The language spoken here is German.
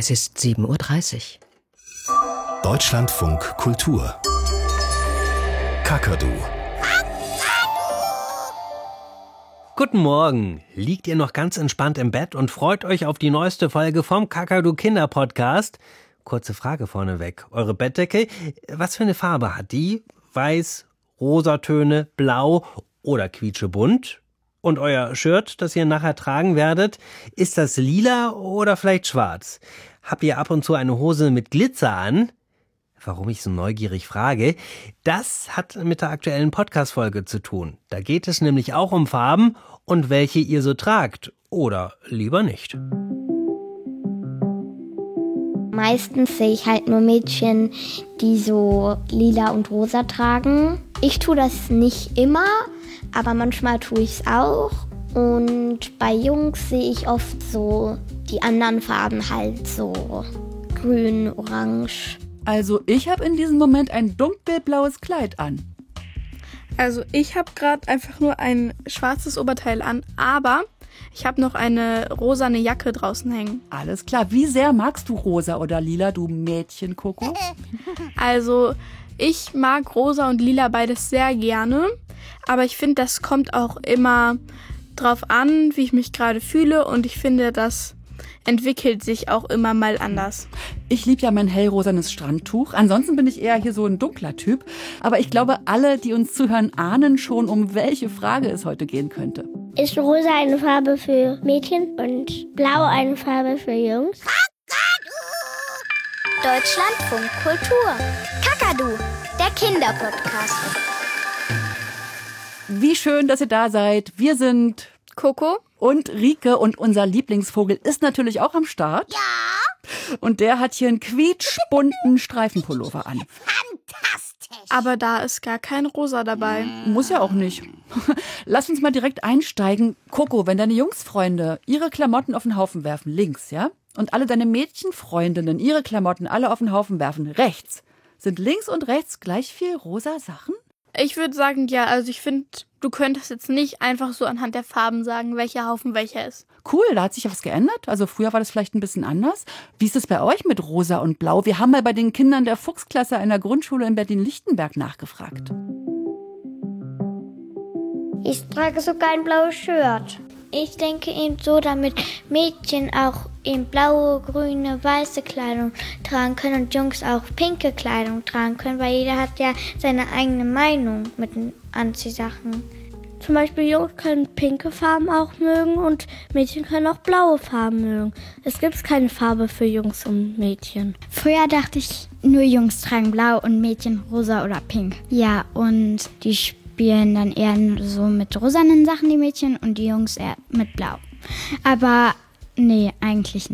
Es ist 7:30 Uhr. Deutschlandfunk Kultur. Kakadu. Guten Morgen. Liegt ihr noch ganz entspannt im Bett und freut euch auf die neueste Folge vom Kakadu Kinder Podcast? Kurze Frage vorneweg. Eure Bettdecke, was für eine Farbe hat die? Weiß, Rosatöne, blau oder quietschebunt? Und euer Shirt, das ihr nachher tragen werdet, ist das lila oder vielleicht schwarz? Habt ihr ab und zu eine Hose mit Glitzer an? Warum ich so neugierig frage? Das hat mit der aktuellen Podcast-Folge zu tun. Da geht es nämlich auch um Farben und welche ihr so tragt. Oder lieber nicht. Meistens sehe ich halt nur Mädchen, die so lila und rosa tragen. Ich tue das nicht immer, aber manchmal tue ich es auch. Und bei Jungs sehe ich oft so die anderen Farben halt so grün, orange. Also ich habe in diesem Moment ein dunkelblaues Kleid an. Also ich habe gerade einfach nur ein schwarzes Oberteil an, aber ich habe noch eine rosane Jacke draußen hängen. Alles klar. Wie sehr magst du rosa oder lila, du Mädchen, Coco? Also ich mag rosa und lila beides sehr gerne, aber ich finde, das kommt auch immer drauf an, wie ich mich gerade fühle, und ich finde, das entwickelt sich auch immer mal anders. Ich liebe ja mein hellrosanes Strandtuch. Ansonsten bin ich eher hier so ein dunkler Typ. Aber ich glaube, alle, die uns zuhören, ahnen schon, um welche Frage es heute gehen könnte. Ist rosa eine Farbe für Mädchen und blau eine Farbe für Jungs? Deutschlandfunk Kultur. Kakadu, der Kinderpodcast. Wie schön, dass ihr da seid. Wir sind Coco und Rike, und unser Lieblingsvogel ist natürlich auch am Start. Ja. Und der hat hier einen quietschbunten Streifenpullover an. Fantastisch. Aber da ist gar kein Rosa dabei. Muss ja auch nicht. Lass uns mal direkt einsteigen. Coco, wenn deine Jungsfreunde ihre Klamotten auf den Haufen werfen, links, ja? Und alle deine Mädchenfreundinnen ihre Klamotten alle auf den Haufen werfen, rechts. Sind links und rechts gleich viel rosa Sachen? Ich würde sagen, ja, also ich finde, du könntest jetzt nicht einfach so anhand der Farben sagen, welcher Haufen welcher ist. Cool, da hat sich ja was geändert. Also früher war das vielleicht ein bisschen anders. Wie ist es bei euch mit Rosa und Blau? Wir haben mal bei den Kindern der Fuchsklasse einer Grundschule in Berlin-Lichtenberg nachgefragt. Ich trage sogar ein blaues Shirt. Ich denke eben so, damit Mädchen auch eben blaue, grüne, weiße Kleidung tragen können und Jungs auch pinke Kleidung tragen können, weil jeder hat ja seine eigene Meinung mit den Anziehsachen. Zum Beispiel Jungs können pinke Farben auch mögen und Mädchen können auch blaue Farben mögen. Es gibt keine Farbe für Jungs und Mädchen. Früher dachte ich, nur Jungs tragen blau und Mädchen rosa oder pink. Ja, und die spielen dann eher so mit rosanen Sachen, die Mädchen, und die Jungs eher mit blau. Aber nee, eigentlich nicht.